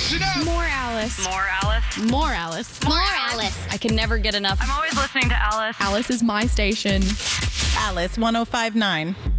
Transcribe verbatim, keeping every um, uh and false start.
Listen up. More Alice. More Alice. More Alice. More Alice. I can never get enough. I'm always listening to Alice. Alice is my station. Alice one oh five point nine.